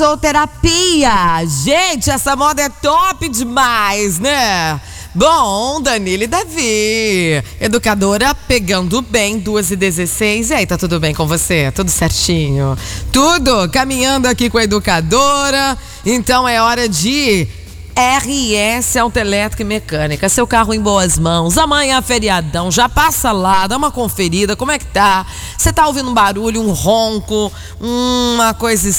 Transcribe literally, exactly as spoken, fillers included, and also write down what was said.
Terapia. Gente, essa moda é top demais, né? Bom, Danilo e Davi, educadora pegando bem, duas e dezesseis. E aí, tá tudo bem com você? Tudo certinho? Tudo caminhando aqui com a educadora. Então é hora de R S Autoelétrica e Mecânica. Seu carro em boas mãos. Amanhã é feriadão, já passa lá, dá uma conferida, como é que tá? Você tá ouvindo um barulho, um ronco, uma coisa